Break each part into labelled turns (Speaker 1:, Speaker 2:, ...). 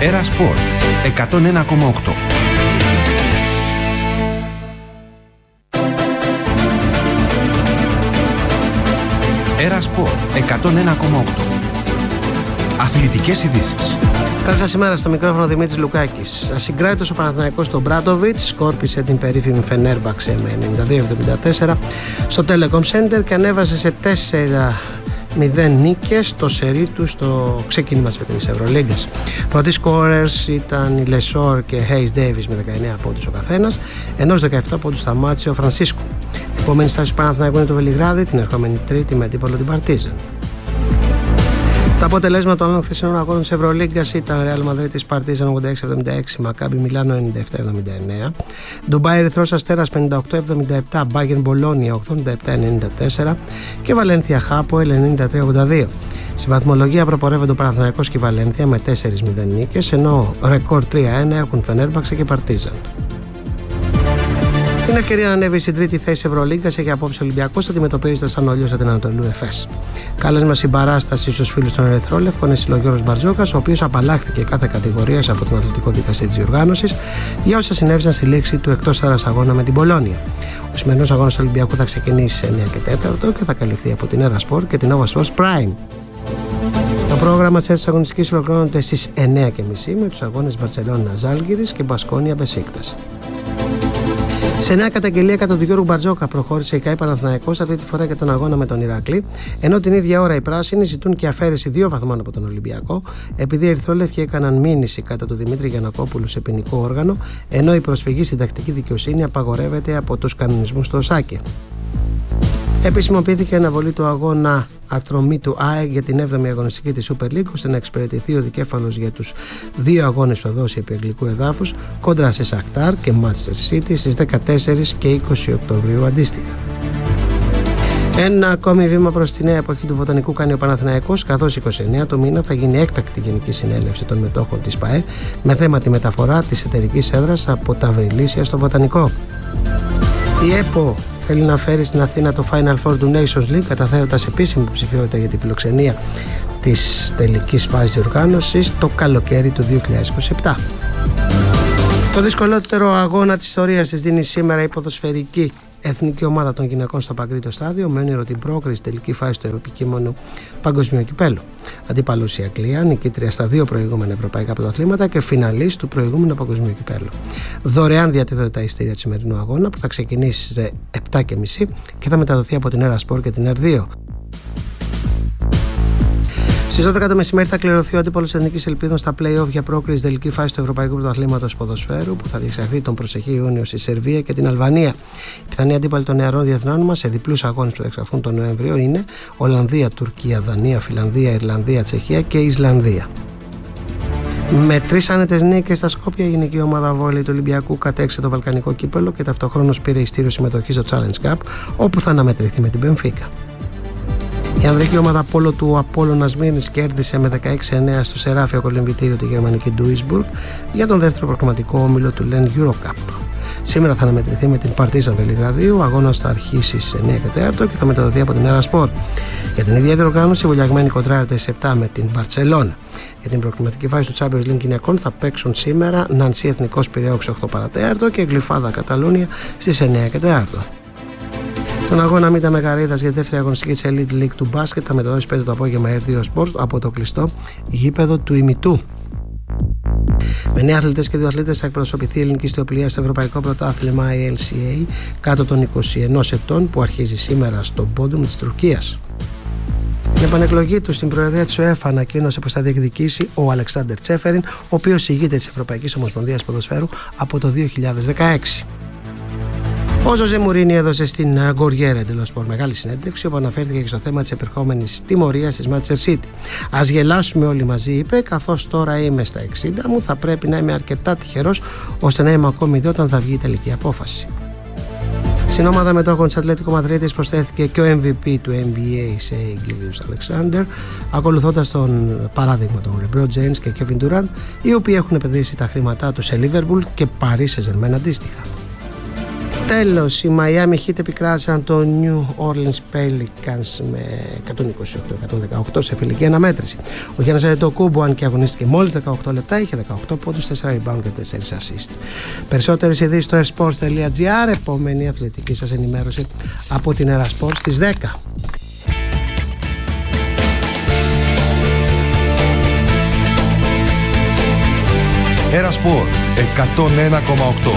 Speaker 1: Έρα Σπορ 101,8. Έρα Σπορ 101,8. Αθλητικές ειδήσεις.
Speaker 2: Καλή σας ημέρα, στο μικρόφωνο Δημήτρης Λουκάκης. Ασυγκράτητος ο Παναθηναϊκός στον Μπράντοβιτς σκόρπισε την περίφημη Φενέρμπαξε με 92-74 στο Telecom Center και ανέβασε σε 4-0 νίκες στο σερί του στο ξεκίνημα της φετινής Ευρωλίγκας. Πρώτοι σκόρερς ήταν οι Λεσόρ και Hayes Davis με 19 πόντους ο καθένας, ενώ 17 πόντους σταμάτησε ο Φρανσίσκο. Επόμενη στάση του Παναθηναϊκού είναι το Βελιγράδι την ερχόμενη Τρίτη με αντίπαλο την Παρτίζαν. Τα αποτελέσματα των άλλων χθεσινών αγώνων της Ευρωλίγκας ήταν Real Madrid της Παρτίζαν 86-76, Μακάμπι Μιλάνο 97-79, Ντουμπάι Ερυθρός Αστέρας 58-77, Μπάγερν Μπολόνια 87-94 και Βαλένθια Χάποελ 93-82. Στη βαθμολογία προπορεύονται ο Παναθηναϊκός και η Βαλένθια με 4-0 νίκες, ενώ ρεκόρ 3-1 έχουν Φενέρμπαξε και Παρτίζαν. Την ευκαιρία να ανέβει στην τρίτη θέση Ευρωλίγκας έχει απόψε ο Ολυμπιακός, αντιμετωπίζεται σαν ολιός την Ανατολού Εφές. Κάλεσμα συμπαράσταση στους φίλους των Ερυθρόλευκων είναι ο Γιώργος Μπαρτζόκας, ο οποίος απαλλάχθηκε κάθε κατηγορία από τον Αθλητικό Δικαστή της Διοργάνωσης για όσα συνέβησαν στη λήξη του εκτός έδρας αγώνα με την Πολώνια. Ο σημερινός αγώνας του Ολυμπιακού θα ξεκινήσει σε 9 και 4 και θα καλυφθεί από την Έρα Σπορ και την Nova Sports Prime. Το πρόγραμμα της τέτοιας αγωνιστικής ολοκληρώνεται στις 9.30 με τους αγώνες Μπαρτσελόνα Ζάλγκιρις και Μπασκόνια Μπεσίκτας. Σε νέα καταγγελία κατά του Γιώργου Μπαρτζόκα προχώρησε η ΚΑΕ Παναθηναϊκός αυτή τη φορά για τον αγώνα με τον Ηράκλη, ενώ την ίδια ώρα οι πράσινοι ζητούν και αφαίρεση 2 βαθμών από τον Ολυμπιακό, επειδή οι ερυθρόλευκοι έκαναν μήνυση κατά του Δημήτρη Γιαννακόπουλου σε ποινικό όργανο, ενώ η προσφυγή στην τακτική δικαιοσύνη απαγορεύεται από τους κανονισμούς του ΟΣΑΚΕ. Επισημοποιήθηκε αναβολή του αγώνα ατρομή του ΑΕΚ για την 7η αγωνιστική της Super League, ώστε να εξυπηρετηθεί ο δικέφαλος για τους 2 αγώνες που θα δώσει επί αγγλικού εδάφους κόντρα σε Σαχτάρ και Manchester City στις 14 και 20 Οκτωβρίου αντίστοιχα. Ένα ακόμη βήμα προς τη νέα εποχή του Βοτανικού κάνει ο Παναθηναϊκός, καθώς 29 του μήνα θα γίνει έκτακτη γενική συνέλευση των μετόχων της ΠΑΕ με θέμα τη μεταφορά της εταιρικής έδρας από τα Βρυλίσια στο Βοτανικό. Η ΕΠΟ θέλει να φέρει στην Αθήνα το Final Four του Nations League, καταθέτοντας επίσημη υποψηφιότητα για την φιλοξενία της τελικής φάσης διοργάνωσης το καλοκαίρι του 2027. Το δυσκολότερο αγώνα της ιστορίας της δίνει σήμερα η ποδοσφαιρική εθνική ομάδα των γυναικών στο Παγκρίτο Στάδιο, με όνειρο την πρόκριση στην τελική φάση του Ευρωπαϊκού Παγκοσμίου Κυπέλλου. Αντίπαλος η Αγγλία, νικήτρια στα 2 προηγούμενα ευρωπαϊκά πρωταθλήματα και φιναλίστ του προηγούμενου Παγκοσμίου Κυπέλλου. Δωρεάν διατίθεται τα εισιτήρια του σημερινού αγώνα που θα ξεκινήσει στις 7.30 και θα μεταδοθεί από την Έρα Σπορ και την ΕΡ2. Στις 12 το μεσημέρι θα κληρωθεί ο αντίπαλος Εθνικής Ελπίδων στα play-off για πρόκριση τελική φάση του Ευρωπαϊκού Πρωταθλήματος Ποδοσφαίρου που θα διεξαχθεί τον προσεχή Ιούνιο στη Σερβία και την Αλβανία. Οι πιθανοί αντίπαλοι των νεαρών διεθνών μας σε διπλούς αγώνες που θα διεξαχθούν τον Νοέμβριο είναι Ολλανδία, Τουρκία, Δανία, Φιλανδία, Ιρλανδία, Τσεχία και Ισλανδία. Με 3 άνετες νίκες στα Σκόπια, η γυναική ομάδα βόλεϊ του Ολυμπιακού κατέξε το Βαλκανικό κύπελλο και ταυτοχρόνως πήρε ειστήριο συμμετοχή στο Challenge Cup, όπου θα αναμετρηθεί με την Μπενφίκα. Η ανδρική ομάδα πόλο του Απόλλωνα Σμύρνης κέρδισε με 16-9 στο Σεράφιο κολυμβητήριο τη γερμανική Duisburg για τον δεύτερο προκριματικό όμιλο του LEN Eurocup. Σήμερα θα αναμετρηθεί με την Παρτίζαν Βελιγραδίου, ο αγώνας θα αρχίσει στις 9 και 4 και θα μεταδοθεί από την Έρα Σπορ. Για την ίδια διοργάνωση, η Βουλιαγμένη κοντράρεται στις 7 με την Μπαρτσελόνα. Για την προκριματική φάση του Champions League γυναικών θα παίξουν σήμερα Νανσί Εθνικός Πειραιώς 8 παρατέταρτο και Γλυφάδα Καταλούνια στις 9 και 4. Τον αγώνα Μήτα Μεγαρίδας για τη δεύτερη αγωνιστική της Elite League του μπάσκετ θα μεταδώσει 5 το απόγευμα R2 Sports από το κλειστό γήπεδο του Ημιτού. Με 9 αθλητές και 2 αθλήτες θα εκπροσωπηθεί η ελληνική ιστιοπλοεία στο Ευρωπαϊκό Πρωτάθλημα ILCA κάτω των 21 ετών που αρχίζει σήμερα στο Μπόντουμ της Τουρκίας. Την επανεκλογή του στην Προεδρία της UEFA ανακοίνωσε πως θα διεκδικήσει ο Αλεξάντερ Τσέφεριν, ο οποίος ηγείται της Ευρωπαϊκής Ομοσπονδίας Ποδοσφαίρου από το 2016. Ο Ζωζέ Μουρίνι έδωσε στην Γκοριέρα εντελώς σπορ μεγάλη συνέντευξη, όπου αναφέρθηκε και στο θέμα της επερχόμενης τιμωρίας της Manchester City. Ας γελάσουμε όλοι μαζί, είπε, καθώς τώρα είμαι στα 60 μου, θα πρέπει να είμαι αρκετά τυχερός ώστε να είμαι ακόμη εδώ όταν θα βγει η τελική απόφαση. Στην ομάδα μετόχων της Ατλέτικο Μαδρίτης προσθέθηκε και ο MVP του NBA σε Γκίλιους Αλεξάντερ, ακολουθώντας τον παράδειγμα των LeBron James και Kevin Durant, οι οποίοι έχουν επενδύσει τα χρήματά τους σε Liverpool και Paris Saint-Germain αντίστοιχα. Τέλος, οι Miami Heat επικράτησαν το New Orleans Pelicans με 128-118 σε φιλική αναμέτρηση. Ο Γιάννης Αντετοκούμπο, αν και αγωνίστηκε μόλις 18 λεπτά, είχε 18 πόντους, 4 rebound και 4 assist. Περισσότερες ειδήσεις στο airsports.gr. Επόμενη αθλητική σας ενημέρωση από την Airsports στις 10.
Speaker 1: Airsport 101,8.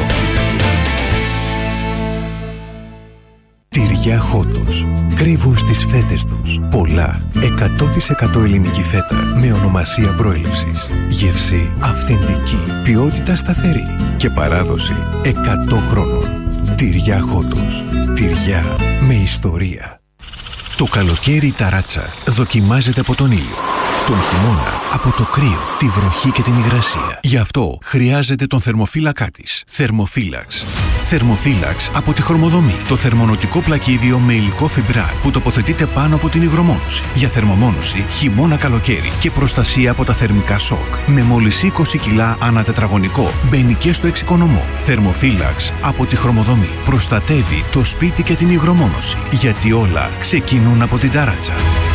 Speaker 3: Τυριά Χότος. Κρύβουν στις φέτες τους πολλά 100% ελληνική φέτα με ονομασία προέλευσης. Γεύση αυθεντική, ποιότητα σταθερή και παράδοση 100 χρόνων. Τυριά Χότος. Τυριά με ιστορία. Το καλοκαίρι η ταράτσα δοκιμάζεται από τον ήλιο. Τον χειμώνα από το κρύο, τη βροχή και την υγρασία. Γι' αυτό χρειάζεται τον θερμοφύλακά της. Θερμοφύλαξ. Θερμοφύλαξ από τη Χρωμοδομή. Το θερμονοτικό πλακίδιο με υλικό φιμπράρ που τοποθετείται πάνω από την υγρομόνωση. Για θερμομόνωση χειμώνα-καλοκαίρι και προστασία από τα θερμικά σοκ. Με μόλις 20 κιλά ανά τετραγωνικό. Μπαίνει και στο εξοικονομό. Θερμοφύλαξ από τη Χρωμοδομή. Προστατεύει το σπίτι και την υγρομόνωση. Γιατί όλα ξεκινούν από την ταράτσα.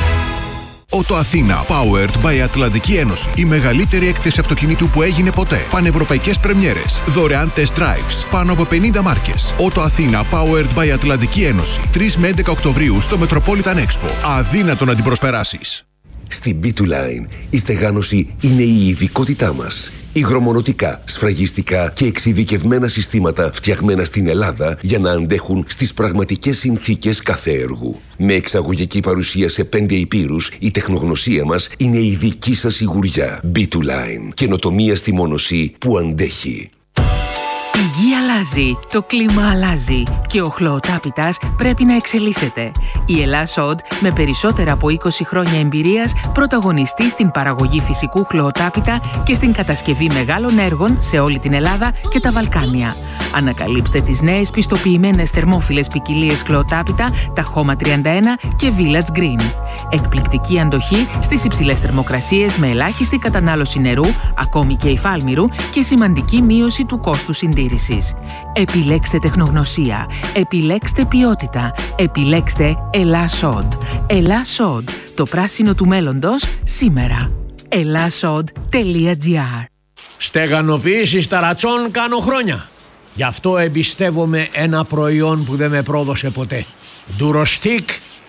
Speaker 3: Ότο Αθήνα, powered by Ατλαντική Ένωση. Η μεγαλύτερη έκθεση αυτοκινήτου που έγινε ποτέ. Πανευρωπαϊκές πρεμιέρες. Δωρεάν test drives. Πάνω από 50 μάρκες. Ότο Αθήνα, powered by Ατλαντική Ένωση. 3 με 11 Οκτωβρίου στο Metropolitan Expo. Αδύνατο να την προσπεράσεις.
Speaker 4: Στην B2Line η στεγάνωση είναι η ειδικότητά μας. Υγρομονωτικά, σφραγιστικά και εξειδικευμένα συστήματα φτιαγμένα στην Ελλάδα για να αντέχουν στις πραγματικές συνθήκες κάθε έργου. Με εξαγωγική παρουσία σε 5 υπήρους, η τεχνογνωσία μας είναι η δική σας σιγουριά. B2Line. Καινοτομία στη μόνωση που αντέχει.
Speaker 5: Η γη αλλάζει, το κλίμα αλλάζει και ο χλωοτάπητας πρέπει να εξελίσσεται. Η Ελλάς-Οντ, με περισσότερα από 20 χρόνια εμπειρίας, πρωταγωνιστεί στην παραγωγή φυσικού χλωοτάπητα και στην κατασκευή μεγάλων έργων σε όλη την Ελλάδα και τα Βαλκάνια. Ανακαλύψτε τις νέες πιστοποιημένες θερμόφιλες ποικιλίες χλωοτάπητα, τα Χώμα 31 και Village Green. Εκπληκτική αντοχή στις υψηλές θερμοκρασίες με ελάχιστη κατανάλωση νερού, ακόμη και υφάλμυρου, και σημαντική μείωση του κόστου συντήρησης. Επιλέξτε τεχνογνωσία, επιλέξτε ποιότητα, επιλέξτε Ελλάς-Οντ. Ελλάς-Οντ, το πράσινο του μέλλοντος σήμερα. Ελλάς-Οντ.gr.
Speaker 6: Στεγανοποίησης ταρατσών κάνω χρόνια. Γι' αυτό εμπιστεύομαι ένα προϊόν που δεν με πρόδωσε ποτέ. Durostic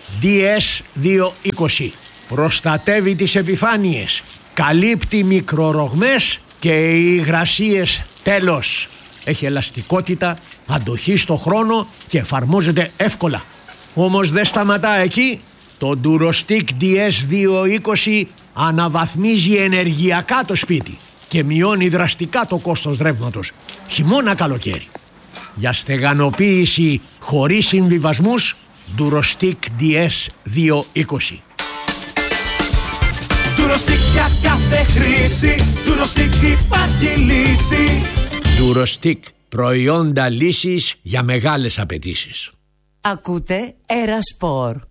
Speaker 6: DS220. Προστατεύει τις επιφάνειες, καλύπτει μικρορογμές και υγρασίες τέλος. Έχει ελαστικότητα, αντοχή στο χρόνο και εφαρμόζεται εύκολα. Όμως δεν σταματά εκεί. Το Durostic DS220 αναβαθμίζει ενεργειακά το σπίτι και μειώνει δραστικά το κόστος ρεύματος, χειμώνα καλοκαίρι. Για στεγανοποίηση χωρίς συμβιβασμούς, Durostic DS220.
Speaker 7: Durostic για κάθε χρήση, Durostic υπάρχει λύση.
Speaker 6: Durostic, προϊόντα λύσης για μεγάλες απαιτήσεις.
Speaker 5: Ακούτε Airsport.